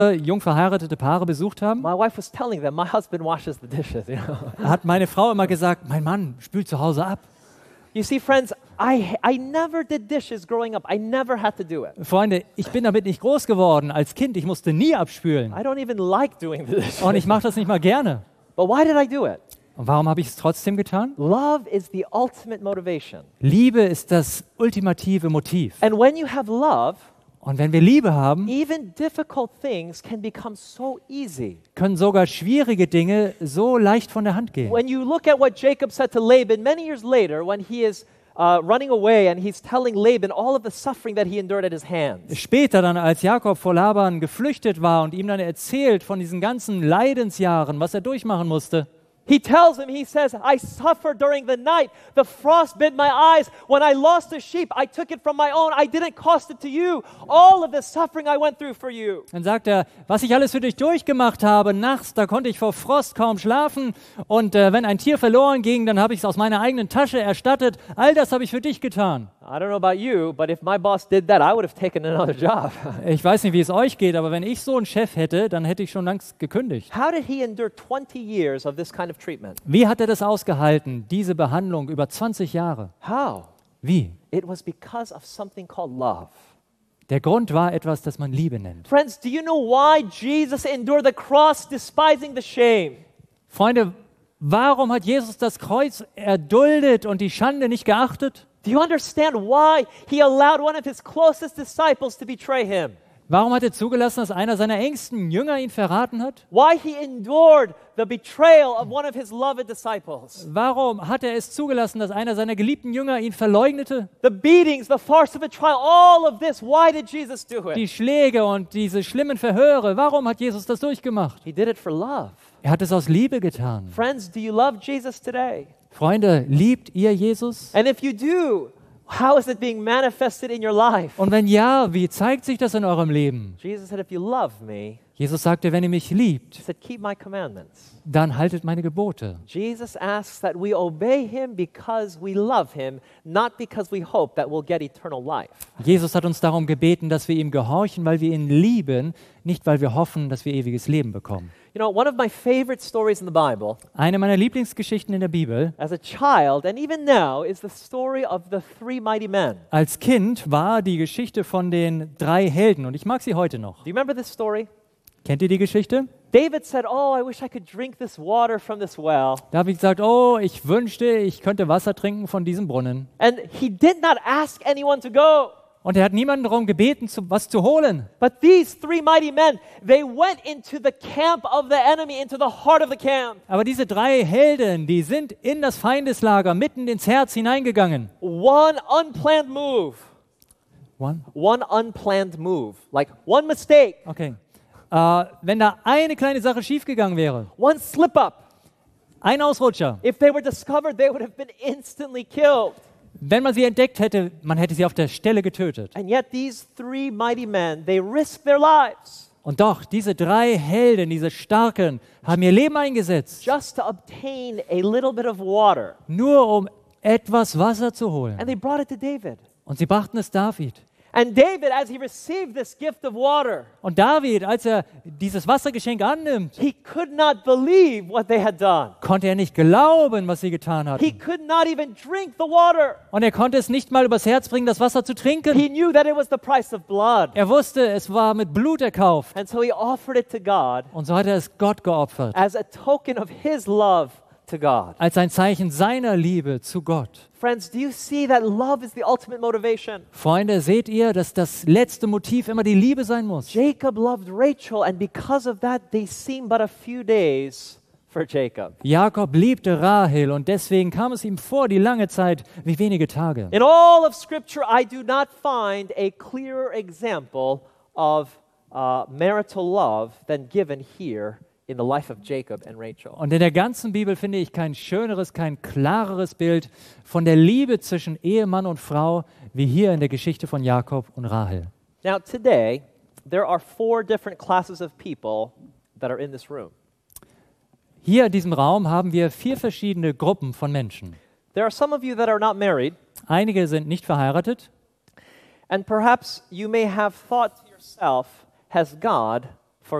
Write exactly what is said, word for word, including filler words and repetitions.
jung verheiratete Paare besucht haben, my wife was telling them, my husband washes the dishes. You know? hat meine Frau immer gesagt, mein Mann spült zu Hause ab. You see, friends, I, I never did dishes growing up. I never had to do it. Freunde, ich bin damit nicht groß geworden. Als Kind, ich musste nie abspülen. I don't even like doing the dishes. Und ich mache das nicht mal gerne. But why did I do it? Und warum habe ich es trotzdem getan? Love is the ultimate motivation. Liebe ist das ultimative Motiv. And when you have love, Und wenn wir Liebe haben, even difficult things can become so easy. können sogar schwierige Dinge so leicht von der Hand gehen. When you look at what Jacob said to Laban many years later, when he is uh, running away and he's telling Laban all of the suffering that he endured at his hands. Später dann, als Jakob vor Laban geflüchtet war und ihm dann erzählt von diesen ganzen Leidensjahren, was er durchmachen musste, He tells him, he says, I suffered during the night. The frost bit my eyes. When I lost a sheep, I took it from my own. I didn't cost it to you. All of the suffering I went through for you. Dann sagt er, was ich alles für dich durchgemacht habe, nachts, da konnte ich vor Frost kaum schlafen und äh, wenn ein Tier verloren ging, dann habe ich es aus meiner eigenen Tasche erstattet. All das habe ich für dich getan. I don't know about you, but if my boss did that, I would have taken another job. Ich weiß nicht, wie es euch geht, aber wenn ich so einen Chef hätte, dann hätte ich schon längst gekündigt. How did he endure twenty years of this kind of treatment? Wie hat er das ausgehalten, diese Behandlung über zwanzig Jahre? How? Wie? It was because of something called love. Der Grund war etwas, das man Liebe nennt. Friends, do you know why Jesus endured the cross, despising the shame? Freunde, warum hat Jesus das Kreuz erduldet und die Schande nicht geachtet? Do you understand why he allowed one of his closest disciples to betray him? Warum hat er zugelassen, dass einer seiner engsten Jünger ihn verraten hat? Why he endured the betrayal of one of his loved disciples? Warum hat er es zugelassen, dass einer seiner geliebten Jünger ihn verleugnete? The beatings, the farce of a trial, all of this, why did Jesus do Die it? Schläge und diese schlimmen Verhöre, warum hat Jesus das durchgemacht? He did it for love. Er hat es aus Liebe getan. Friends, do you love Jesus today? Freunde, liebt ihr Jesus? And if you do, how is it being manifested in your life? Und wenn ja, wie zeigt sich das in eurem Leben? Jesus said, if you love me, Jesus sagte, wenn ihr mich liebt, he said, keep my commandments. dann haltet meine Gebote. Jesus asks that we obey him because we love him, not because we hope that we'll get eternal life. Jesus hat uns darum gebeten, dass wir ihm gehorchen, weil wir ihn lieben, nicht weil wir hoffen, dass wir ewiges Leben bekommen. You know, one of my favorite stories in the Bible, Eine meiner Lieblingsgeschichten in der Bibel, as a child and even now, is the story of the three mighty men. als Kind war die Geschichte von den drei Helden und ich mag sie heute noch. Do you remember this story? Kennt ihr die Geschichte? David said, oh, I wish I could drink this water from this well. David sagt, oh, ich wünschte, ich könnte Wasser trinken von diesem Brunnen. And he did not ask anyone to go. Und er hat niemanden darum gebeten, zu, was zu holen. But these three mighty men, they went into the camp of the enemy, into the heart of the camp. Aber diese drei Helden, die sind in das Feindeslager, mitten ins Herz hineingegangen. One unplanned move. One? One unplanned move. Like one mistake, Okay. Äh, wenn da eine kleine Sache schiefgegangen wäre, one slip up. ein Ausrutscher, If they were discovered, they would have been instantly killed. wenn man sie entdeckt hätte, man hätte sie auf der Stelle getötet. And yet these three mighty men, they risked their lives Und doch, diese drei Helden, diese Starken, haben ihr Leben eingesetzt, just to obtain a little bit of water. nur um etwas Wasser zu holen. And they brought it to David. Und sie brachten es David. And David, as he received this gift of water, Und David, als er dieses Wassergeschenk annimmt, he could not believe what they had done. konnte er nicht glauben, was sie getan He hatten. could not even drink the water. Und er konnte es nicht mal übers Herz bringen, das Wasser zu trinken. He knew that it was the price of blood. Er wusste, es war mit Blut erkauft. And so he offered it to God Und so hat er es Gott geopfert, as a token of his love to God. als ein Zeichen seiner Liebe zu Gott. Friends, do you see that love is the ultimate motivation? Freunde, seht ihr, dass das letzte Motiv immer die Liebe sein muss? Jacob loved Rachel, and because of that, they seem but a few days for Jacob. Jakob liebte Rahel und deswegen kam es ihm vor, die lange Zeit, wie wenige Tage. In all of Scripture, I do not find a clearer example of uh, marital love than given here in the life of Jacob and Rachel. Und in der ganzen Bibel finde ich kein schöneres, kein klareres Bild von der Liebe zwischen Ehemann und Frau, wie hier in der Geschichte von Jakob und Rahel. Now, today, there are four different classes of people that are in this room. Hier in diesem Raum haben wir vier verschiedene Gruppen von Menschen. There are some of you that are not married, Einige sind nicht verheiratet and perhaps you may have thought to yourself, has God